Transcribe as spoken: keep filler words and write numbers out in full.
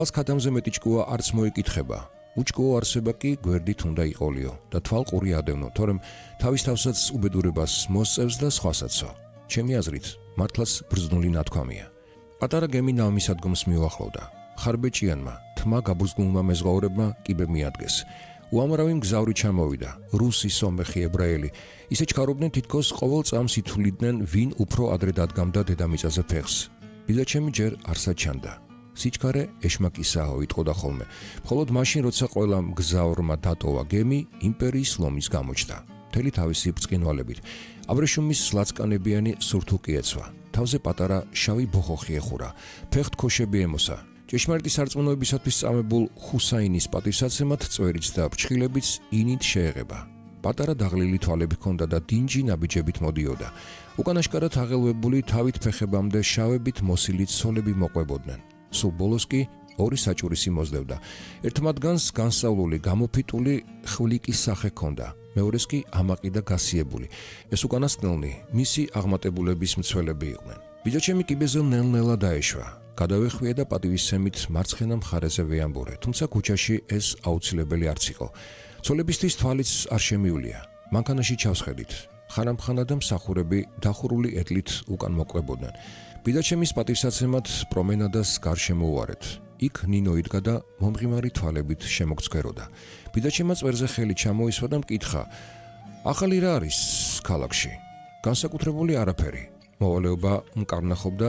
ქათამზე მეტი ჭკუა არც მოიკითხება. უჭკუო არსება კი გვერდით უნდა იყოლიო და თვალყური ადევნო, თორემ თავის თავსაც უბედურებას მოსწევს და სხვასაც. ჩემი აზრით, მართლაც ბრძნული ნათქვამია. პატარა გემი ნავმის ადგომს მიუახლოვდა. ხარბეჭიანმა, თმა გაბუზგულმა მეზღვაურებმა კიბე მიადგეს. უამრავი მგზავრი ჩამოვიდა, რუსი, სომეხი, ებრაელი. ისე ჩქარობდნენ თითქოს ყოველ წამს ითვლიდნენ, ვინ უფრო ადრე დადგამდა დედამიწაზე ფეხს. ბიძაჩემი ჯერ არსად ჩანდა. სიჩქარე ეშმაკისაო იტყოდა ხოლმე. მხოლოდ მაშინ, როცა ყველა მგზავრმა დატოვა გემი, იმპერიის ლომის გამოჩნდა. მთელი თავისი ბრწყინვალებით. აბრეშუმის ლაცკანებიანი სურთუკი ეცვა. თავზე პატარა შავი ბოხოხი ეხურა. ფეხთ ქოშები ემოსა. ჭეშმარიტი სარწმუნოებისათვის წამებულ ხუსაინის პატივსაცემად წვერიც და ფრჩხილებიც ინით შეეღება. პატარა დაღლილი თვალები ჰქონდა და დინჯი ნაბიჯებით მოდიოდა. უკანაშკარად აღელვებული თავით ფეხებამდე შავებით მოსილი ცოლები მოყვებოდნენ. სულ ბოლოს კი ორი საჭურისი მოსდევდა. ერთ მათგანს განსავლული გამოფიტული ხვლიკის სახე ჰქონდა, მეორეს კი ამაყი და გასიებული. ეს უკანასკნელნი მისი აღმატებულების მცველები იყვნენ. ბიძაჩემი კიბეზე ნელ-ნელა დაეშვა. გადავეხვია და პატივისცემით მარცხენა მხარეზე ვეამბურე, თუმცა ქუჩაში ეს აუცილებელი არც იყო. ცოლებისთვის თვალიც არ შემიულია. მანქანაში ჩავსხედით. ხანამხანა და მსახურები დახურული ეტლით უკან მოყვებოდნენ. ბიძაჩემის პატივსაცემად პრომენადას გარშემო უარეთ. იქ ნინო იდგა და მომღიმარი თვალებით შემოგცქეროდა. ბიძაჩემმა წვერზე ხელი ჩამოისვა და მკითხა: ახალი რა არის ქალაქში? განსაკუთრებული არაფერი. მოვალეობა მკარნახობდა